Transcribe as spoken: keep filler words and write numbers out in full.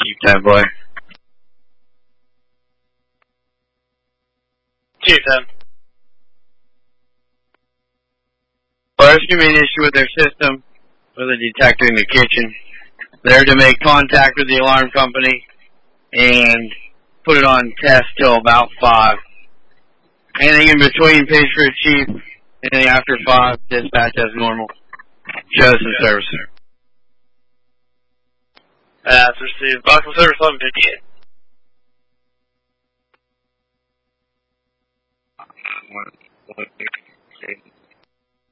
Keep that, boy. Chief ten. Rescue made issue with their system with a detector in the kitchen. They're to make contact with the alarm company and put it on test till about five. Anything in between, page for a chief. Anything after five, dispatch as normal. Show us in service, sir. That's received. Box of service eleven fifty-eight. One, one, two.